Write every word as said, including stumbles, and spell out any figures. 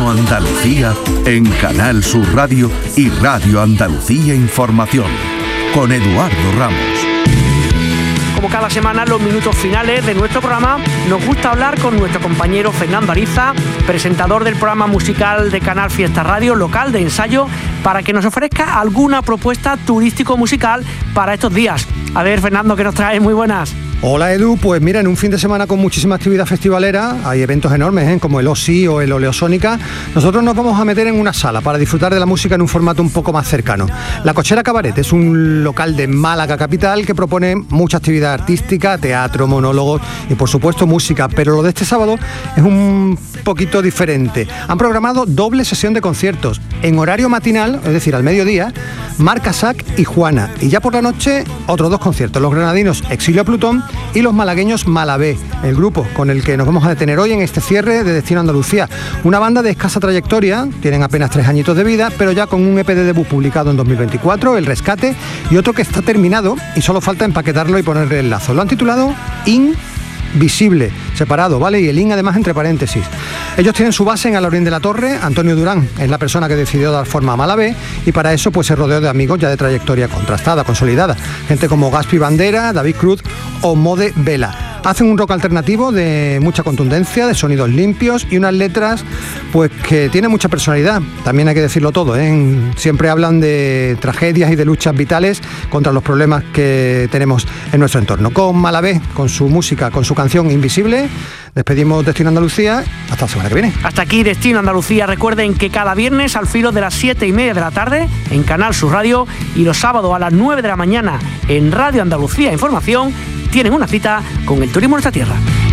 Verano Andalucía en Canal Sur Radio y Radio Andalucía Información, con Eduardo Ramos. Como cada semana, en los minutos finales de nuestro programa, nos gusta hablar con nuestro compañero Fernando Ariza, presentador del programa musical de Canal Fiesta Radio, local de ensayo, para que nos ofrezca alguna propuesta turístico-musical para estos días. A ver, Fernando, ¿qué nos traes? Muy buenas. Hola Edu, pues mira, en un fin de semana con muchísima actividad festivalera, hay eventos enormes, ¿eh? como el O S I o el Oleosónica. Nosotros nos vamos a meter en una sala para disfrutar de la música en un formato un poco más cercano. La Cochera Cabaret es un local de Málaga capital que propone mucha actividad artística, teatro, monólogos y por supuesto música, pero lo de este sábado es un poquito diferente. Han programado doble sesión de conciertos en horario matinal, es decir, al mediodía, Marc Casac y Juana, y ya por la noche otros dos conciertos, los granadinos Exilio a Plutón y los malagueños Malabé, el grupo con el que nos vamos a detener hoy en este cierre de Destino Andalucía. Una banda de escasa trayectoria, tienen apenas tres añitos de vida, pero ya con un E P de debut publicado en dos mil veinticuatro, El Rescate, y otro que está terminado y solo falta empaquetarlo y ponerle el lazo. Lo han titulado Invisible, separado, ¿vale? Y el in además entre paréntesis. Ellos tienen su base en Alhaurín de la Torre. Antonio Durán es la persona que decidió dar forma a Malabé y para eso pues se rodeó de amigos ya de trayectoria contrastada, consolidada. Gente como Gaspi Bandera, David Cruz o Mode Vela. Hacen un rock alternativo de mucha contundencia, de sonidos limpios y unas letras pues que tienen mucha personalidad. También hay que decirlo todo, ¿eh? Siempre hablan de tragedias y de luchas vitales contra los problemas que tenemos en nuestro entorno. Con Malabé, con su música, con su canción Invisible, despedimos Destino Andalucía. Hasta la semana que viene. Hasta aquí Destino Andalucía. Recuerden que cada viernes al filo de las siete y media de la tarde en Canal Sur Radio y los sábados a las nueve de la mañana en Radio Andalucía Información tienen una cita con el turismo en nuestra tierra.